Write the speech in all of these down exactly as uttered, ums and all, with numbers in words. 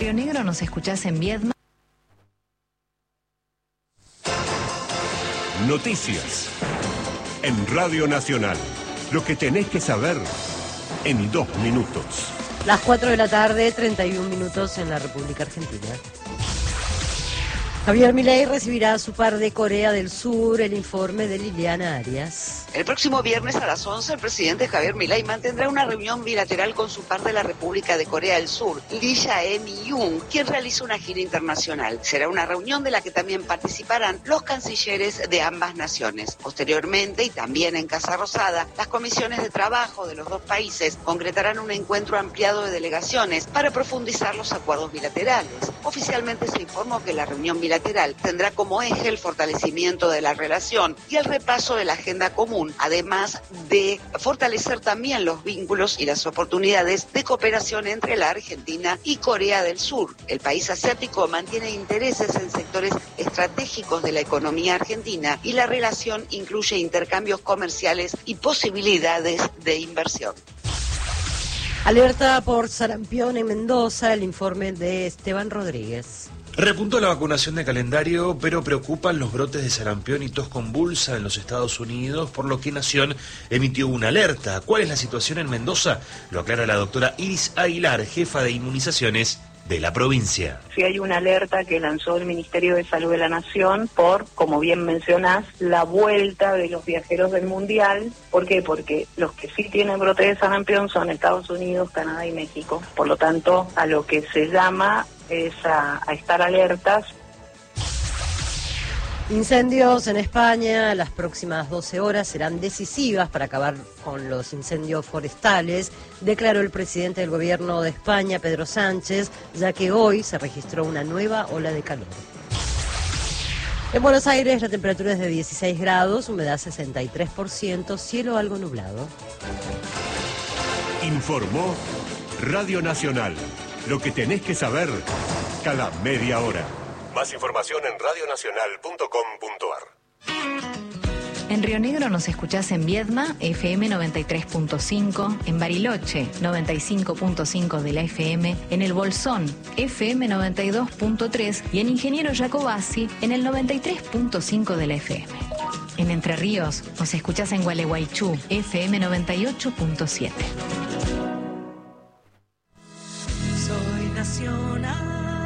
Río Negro nos escuchás en Viedma. Noticias en Radio Nacional. Lo que tenés que saber en dos minutos. Las cuatro de la tarde, treinta y un minutos en la República Argentina. Javier Milei recibirá a su par de Corea del Sur. El informe de Liliana Arias. El próximo viernes a las once, el presidente Javier Milei mantendrá una reunión bilateral con su par de la República de Corea del Sur, Lee Jae-myung, quien realiza una gira internacional. Será una reunión de la que también participarán los cancilleres de ambas naciones. Posteriormente, y también en Casa Rosada, las comisiones de trabajo de los dos países concretarán un encuentro ampliado de delegaciones para profundizar los acuerdos bilaterales. Oficialmente se informó que la reunión bilateral tendrá como eje el fortalecimiento de la relación y el repaso de la agenda común, además de fortalecer también los vínculos y las oportunidades de cooperación entre la Argentina y Corea del Sur. El país asiático mantiene intereses en sectores estratégicos de la economía argentina y la relación incluye intercambios comerciales y posibilidades de inversión. Alerta por sarampión en Mendoza, el informe de Esteban Rodríguez. Repuntó la vacunación de calendario, pero preocupan los brotes de sarampión y tos convulsa en los Estados Unidos, por lo que Nación emitió una alerta. ¿Cuál es la situación en Mendoza? Lo aclara la doctora Iris Aguilar, jefa de inmunizaciones de la provincia. Sí hay una alerta que lanzó el Ministerio de Salud de la Nación por, como bien mencionás, la vuelta de los viajeros del Mundial. ¿Por qué? Porque los que sí tienen brote de sarampión son Estados Unidos, Canadá y México. Por lo tanto, a lo que se llama es a, a estar alertas. Incendios en España. Las próximas doce horas serán decisivas para acabar con los incendios forestales, declaró el presidente del gobierno de España, Pedro Sánchez, ya que hoy se registró una nueva ola de calor. En Buenos Aires la temperatura es de dieciséis grados, humedad sesenta y tres por ciento, cielo algo nublado. Informó Radio Nacional. Lo que tenés que saber cada media hora. Más información en radio nacional punto com punto ar. En Río Negro nos escuchás en Viedma, F M noventa y tres punto cinco, en Bariloche, noventa y cinco punto cinco de la F M, en El Bolsón, F M noventa y dos punto tres y en Ingeniero Jacobasi, en el noventa y tres punto cinco de la F M. En Entre Ríos nos escuchás en Gualeguaychú, F M noventa y ocho punto siete. Soy nacional.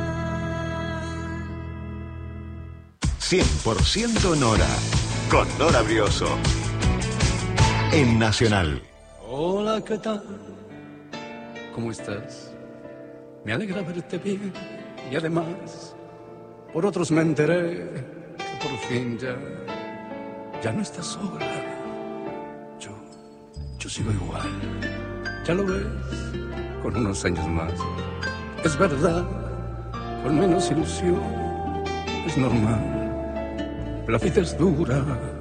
cien por ciento Nora, con Nora Brioso, en Nacional. Hola, ¿qué tal? ¿Cómo estás? Me alegra verte bien y además, por otros me enteré que por fin ya, ya no estás sola. Yo, yo sigo igual, ya lo ves, con unos años más. Es verdad, con menos ilusión, es normal. La vida es dura,